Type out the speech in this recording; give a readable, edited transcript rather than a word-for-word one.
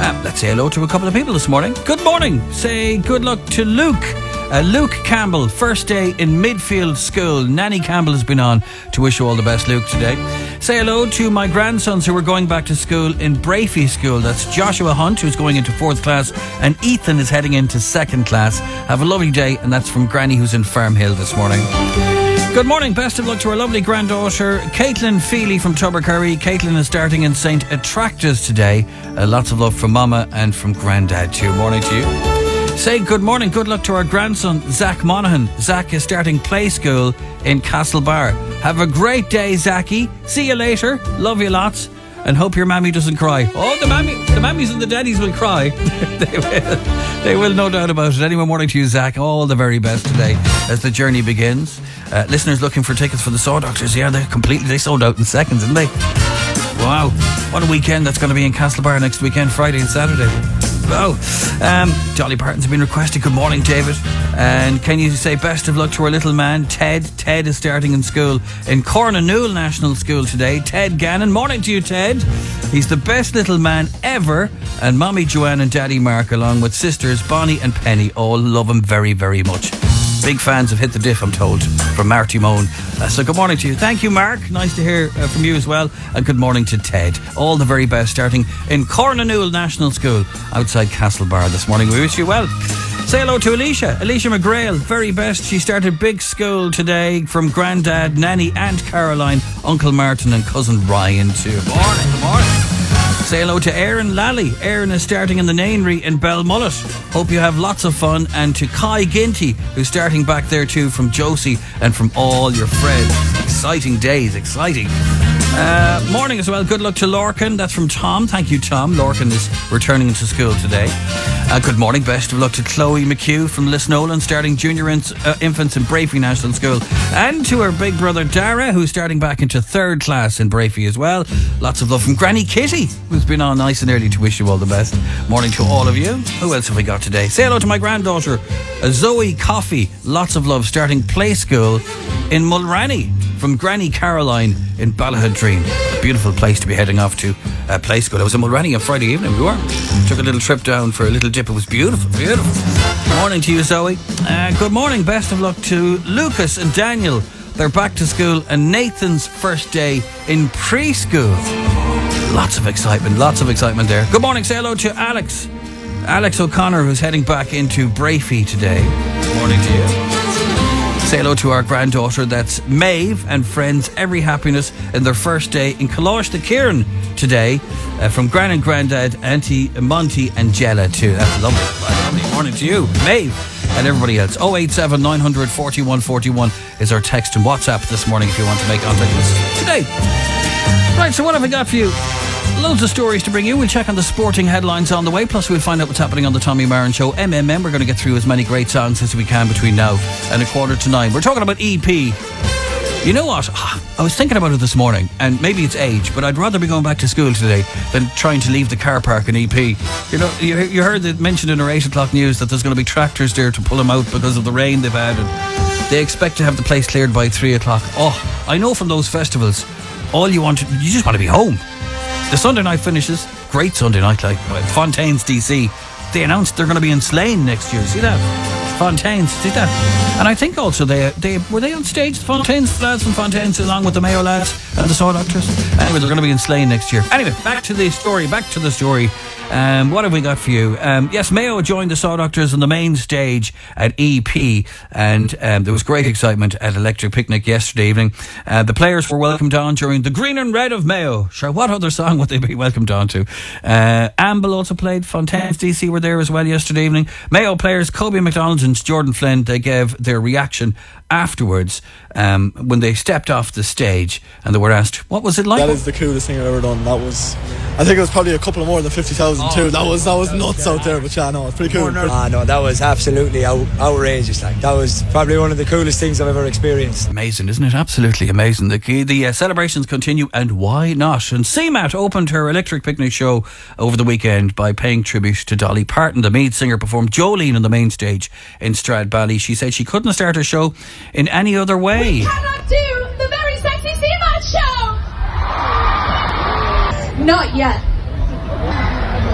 Let's say hello to a couple of people this morning. Good morning. Say good luck to Luke. Luke Campbell, first day in Midfield School. Nanny Campbell has been on to wish you all the best, Luke, today. Say hello to my grandsons who are going back to school in Brafey School. That's Joshua Hunt, who's going into 4th class, and Ethan is heading into 2nd class. Have a lovely day, and that's from Granny, who's in Farmhill this morning. Good morning, best of luck to our lovely granddaughter Caitlin Feely from Tubbercurry. Caitlin is starting in St. Attractus today. Lots of love from Mama and from Grandad too. Morning to you. Say good morning, good luck to our grandson Zach Monaghan. Zach is starting play school in Castlebar. Have a great day, Zachy. See you later. Love you lots. And hope your mammy doesn't cry. Oh, the mammies and the daddies will cry. They will, no doubt about it. Anyway, morning to you, Zach. All the very best today as the journey begins. Listeners looking for tickets for the Saw Doctors. Yeah, they sold out in seconds, didn't they? Wow, what a weekend that's going to be in Castlebar next weekend, Friday and Saturday. Wow. Dolly Parton's been requested. Good morning, David. And can you say best of luck to our little man, Ted? Ted is starting in school in Cornanuel National School today. Ted Gannon. Morning to you, Ted. He's the best little man ever. And Mommy Joanne and Daddy Mark, along with sisters Bonnie and Penny, all love him very, very much. Big fans of Hit the Diff, I'm told, from Marty Moan. So good morning to you. Thank you, Mark. Nice to hear from you as well. And good morning to Ted. All the very best starting in Cornanuel National School outside Castlebar this morning. We wish you well. Say hello to Alicia McGrail. Very best. She started big school today from Grandad, Nanny, Aunt Caroline, Uncle Martin and Cousin Ryan too. Morning, good morning. Say hello to Aaron Lally. Aaron is starting in the Nainry in Belmullet. Hope you have lots of fun. And to Kai Ginty, who's starting back there too, from Josie and from all your friends. Exciting days, exciting. Morning as well. Good luck to Lorcan. That's from Tom. Thank you, Tom. Lorcan is returning to school today. Good morning. Best of luck to Chloe McHugh from Lisnolan, starting junior infants in Brafey National School. And to her big brother Dara, who's starting back into 3rd class in Brafey as well. Lots of love from Granny Kitty, who's been on nice and early to wish you all the best. Morning to all of you. Who else have we got today? Say hello to my granddaughter, Zoe Coffey. Lots of love, starting play school in Mulranny from Granny Caroline in Ballahadreen. A beautiful place to be heading off to play school. I was in Mulranny on Friday evening. We were. Took a little trip down for a little dip. It was beautiful, beautiful. Morning to you, Zoe. Good morning. Best of luck to Lucas and Daniel. They're back to school, and Nathan's first day in preschool. Lots of excitement there. Good morning. Say hello to Alex O'Connor, who's heading back into Brafey today. Morning to you. Say hello to our granddaughter, that's Maeve, and friends. Every happiness in their first day in Kalosh the Kieran today. From Gran and Grandad, Auntie Monty and Jella too. That's lovely. Morning to you, Maeve, and everybody else. 087 900 41 41 is our text and WhatsApp this morning if you want to make contact with us today. Right, so what have I got for you? Loads of stories to bring you. We'll check on the sporting headlines on the way. Plus we'll find out what's happening on the Tommy Marin Show. MMM, we're going to get through as many great songs as we can between now and 8:45. We're talking about EP. You know what? I was thinking about it this morning, and maybe it's age, but I'd rather be going back to school today than trying to leave the car park in EP. You know, you heard it mentioned in our 8 o'clock news that there's going to be tractors there to pull them out because of the rain they've had, and they expect to have the place cleared by 3 o'clock. Oh, I know from those festivals, you just want to be home. The Sunday night finishes, great Sunday night, like Fontaine's DC. They announced they're going to be in Slane next year. See that? Fontaine's, see that? And I think also were they on stage, the Fontaine's lads from Fontaine's, along with the Mayo lads and the Saw Doctors. Anyway, they're going to be in Slane next year. Anyway, back to the story. What have we got for you? Yes, Mayo joined the Saw Doctors on the main stage at EP, and there was great excitement at Electric Picnic yesterday evening. The players were welcomed on during The Green and Red of Mayo. Sure, what other song would they be welcomed on to? Amble also played. Fontaine's DC were there as well yesterday evening. Mayo players Kobe McDonald and Jordan Flynn, they gave their reaction afterwards when they stepped off the stage and they were asked, what was it like? That is the coolest thing I've ever done. I think it was probably a couple of more than 50,000 too. That was nuts out there, but yeah, no, it's pretty cool. No, that was absolutely outrageous. That was probably one of the coolest things I've ever experienced. Amazing, isn't it? Absolutely amazing. The celebrations continue, and why not? And CMAT opened her Electric Picnic show over the weekend by paying tribute to Dolly Parton. The Meath singer performed Jolene on the main stage in Stradbally. She said she couldn't start her show in any other way. We cannot do the very sexy CMAT show! Not yet.